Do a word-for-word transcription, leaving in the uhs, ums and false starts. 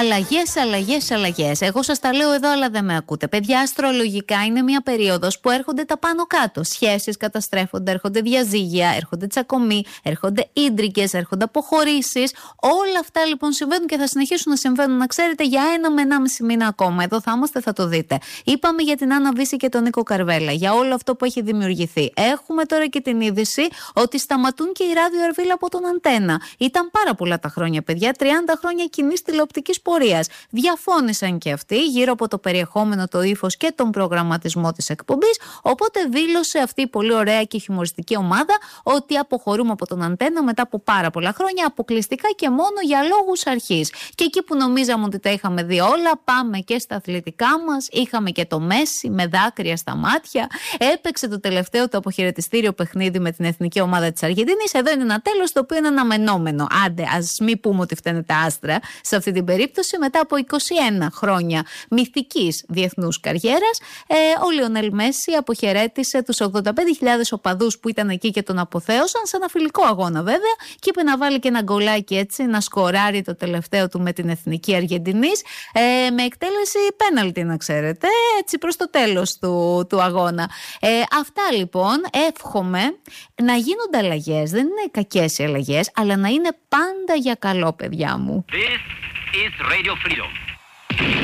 Αλλαγές, αλλαγές, αλλαγές. Εγώ σας τα λέω εδώ, αλλά δεν με ακούτε. Παιδιά, αστρολογικά είναι μια περίοδος που έρχονται τα πάνω κάτω. Σχέσεις καταστρέφονται, έρχονται διαζύγια, έρχονται τσακωμοί, έρχονται ίντρικες, έρχονται αποχωρήσεις. Όλα αυτά λοιπόν συμβαίνουν και θα συνεχίσουν να συμβαίνουν, να ξέρετε, για ένα με ενάμιση μήνα ακόμα. Εδώ θα είμαστε, θα το δείτε. Είπαμε για την Άννα Βύση και τον Νίκο Καρβέλα, για όλο αυτό που έχει δημιουργηθεί. Έχουμε τώρα και την είδηση ότι σταματούν και οι ράδιο Αρβίλα από τον Αντένα. Ήταν πάρα πολλά τα χρόνια, παιδιά, τριάντα χρόνια κοινής τηλεοπτικής πορείας. Διαφώνησαν και αυτοί γύρω από το περιεχόμενο, το ύφος και τον προγραμματισμό της εκπομπής. Οπότε δήλωσε αυτή η πολύ ωραία και χιουμοριστική ομάδα ότι αποχωρούμε από τον Αντένα μετά από πάρα πολλά χρόνια, αποκλειστικά και μόνο για λόγους αρχής. Και εκεί που νομίζαμε ότι τα είχαμε δει όλα, πάμε και στα αθλητικά μας. Είχαμε και το Μέση με δάκρυα στα μάτια. Έπαιξε το τελευταίο το αποχαιρετιστήριο παιχνίδι με την εθνική ομάδα της Αργεντινής. Εδώ είναι ένα τέλος το οποίο είναι αναμενόμενο. Άντε, ας μην πούμε ότι φταίνε τα άστρα σε αυτή την περίπτωση. Μετά από είκοσι ένα χρόνια μυθικής διεθνούς καριέρας, ε, ο Λιονέλ Μέση αποχαιρέτησε τους ογδόντα πέντε χιλιάδες οπαδούς που ήταν εκεί και τον αποθέωσαν σε ένα φιλικό αγώνα βέβαια, και είπε να βάλει και ένα γκολάκι έτσι, να σκοράρει το τελευταίο του με την εθνική Αργεντινής, ε, με εκτέλεση πέναλτι, να ξέρετε, έτσι προς το τέλος του, του αγώνα. Ε, αυτά λοιπόν, εύχομαι να γίνονται αλλαγές. Δεν είναι κακές οι αλλαγές, αλλά να είναι πάντα για καλό, παιδιά μου. This is Radio Freedom.